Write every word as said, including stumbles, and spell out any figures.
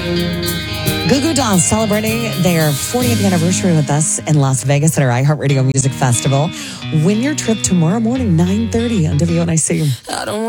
Goo Goo Dolls celebrating their fortieth anniversary with us in Las Vegas at our iHeartRadio Music Festival. Win your trip tomorrow morning, nine thirty on W N I C. I don't